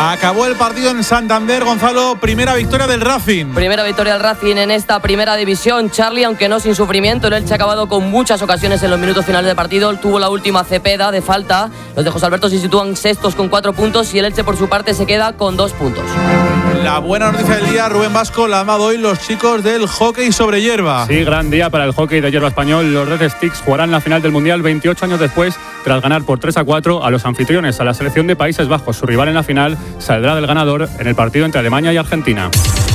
Acabó el partido en Santander, Gonzalo, primera victoria del Racing. Primera victoria del Racing en esta primera división, Charlie, aunque no sin sufrimiento. El Elche ha acabado con muchas ocasiones en los minutos finales del partido. Tuvo la última Cepeda de falta. Los de José Alberto se sitúan sextos con 4 puntos y el Elche por su parte se queda con 2 puntos. La buena noticia del día, Rubén Vasco, la han dado hoy los chicos del hockey sobre hierba. Sí, gran día para el hockey de hierba español. Los Red Sticks jugarán la final del Mundial 28 años después, tras ganar por 3-4 a los anfitriones, a la selección de Países Bajos. Su rival en la final saldrá del ganador en el partido entre Alemania y Argentina.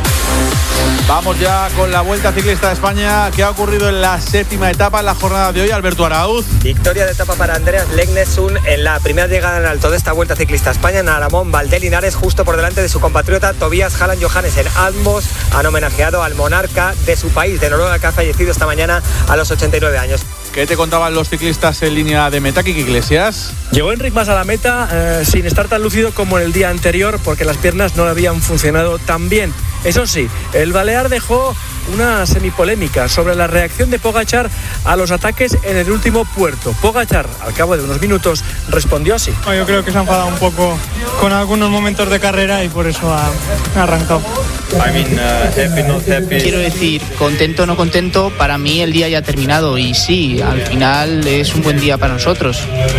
Vamos ya con la Vuelta Ciclista de España. ¿Qué ha ocurrido en la séptima etapa en la jornada de hoy, Alberto Arauz? Victoria de etapa para Andreas Legnesund en la primera llegada en alto de esta Vuelta Ciclista a España en Aramón Valdelinares, justo por delante de su compatriota Tobias Halland Johannessen. Ambos han homenajeado al monarca de su país, de Noruega, que ha fallecido esta mañana a los 89 años. ¿Qué te contaban los ciclistas en línea de meta, Kiki Iglesias? Llegó Enric Mas a la meta sin estar tan lúcido como el día anterior, porque las piernas no habían funcionado tan bien. Eso sí, el balear dejó una semipolémica sobre la reacción de Pogačar a los ataques en el último puerto. Pogačar, al cabo de unos minutos, respondió así. Yo creo que se ha enfadado un poco con algunos momentos de carrera y por eso ha arrancado. Happy, not happy. Quiero decir, contento o no contento, para mí el día ya ha terminado y sí, al final es un buen día para nosotros.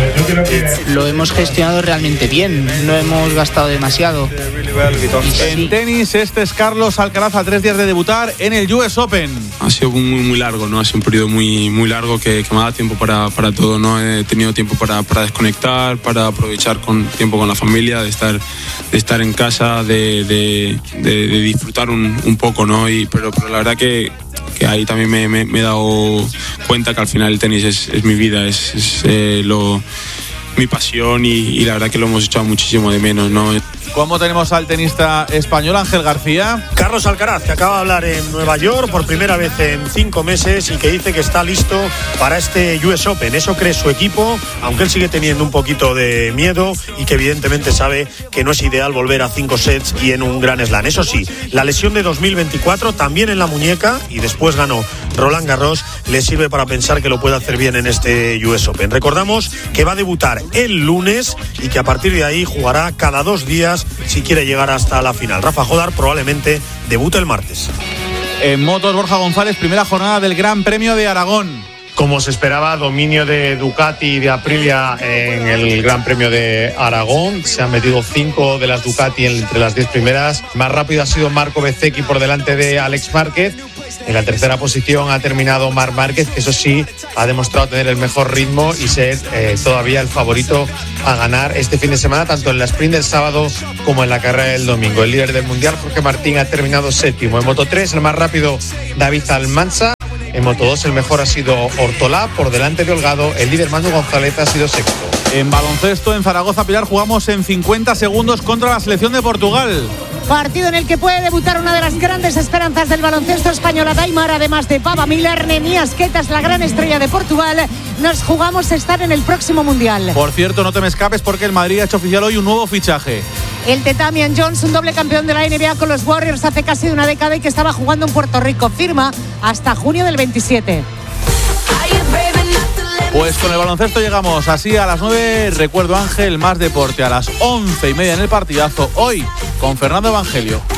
Lo hemos gestionado realmente bien, no hemos gastado demasiado. En tenis, este es Carlos Alcaraz a 3 días de debutar en el US Open. Ha sido muy largo, ¿no? Ha sido un periodo muy largo que me ha dado tiempo para todo, ¿no? He tenido tiempo para desconectar, para aprovechar tiempo con la familia, de estar en casa, de disfrutar un poco, ¿no? Pero la verdad que ahí también me he dado cuenta que al final el tenis es mi vida, es mi pasión y la verdad que lo hemos echado muchísimo de menos, ¿no? ¿Cómo tenemos al tenista español Ángel García? Carlos Alcaraz, que acaba de hablar en Nueva York por primera vez en 5 meses y que dice que está listo para este US Open. Eso cree su equipo, aunque él sigue teniendo un poquito de miedo y que evidentemente sabe que no es ideal volver a 5 sets y en un Grand Slam. Eso sí, la lesión de 2024 también en la muñeca, y después ganó Roland Garros, le sirve para pensar que lo puede hacer bien en este US Open. Recordamos que va a debutar el lunes y que a partir de ahí jugará cada 2 días si quiere llegar hasta la final. Rafa Jodar probablemente debute el martes. En motos, Borja González, primera jornada del Gran Premio de Aragón. Como se esperaba, dominio de Ducati y de Aprilia en el Gran Premio de Aragón. Se han metido 5 de las Ducati entre las 10 primeras. Más rápido ha sido Marco Bezzecchi por delante de Alex Márquez. En la tercera posición ha terminado Marc Márquez, que eso sí ha demostrado tener el mejor ritmo y ser todavía el favorito a ganar este fin de semana, tanto en la sprint del sábado como en la carrera del domingo. El líder del mundial, Jorge Martín, ha terminado séptimo. En Moto 3, el más rápido, David Almanza. En Moto 2, el mejor ha sido Ortolá, por delante de Holgado. El líder, Manu González, ha sido sexto. En baloncesto, en Zaragoza, Pilar, jugamos en 50 segundos contra la selección de Portugal. Partido en el que puede debutar una de las grandes esperanzas del baloncesto español, Daimar, además de Pava Miller. Neni Asqueta es la gran estrella de Portugal. Nos jugamos estar en el próximo Mundial. Por cierto, no te me escapes porque el Madrid ha hecho oficial hoy un nuevo fichaje. El de Damian Jones, un doble campeón de la NBA con los Warriors hace casi una década y que estaba jugando en Puerto Rico. Firma hasta junio del 27. Pues con el baloncesto llegamos así a las 9. Recuerdo, Ángel, más deporte a las 11:30 en el partidazo. Hoy con Fernando Evangelio.